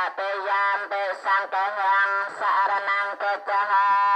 เตยามเตสังกหังสารนังกัจจหา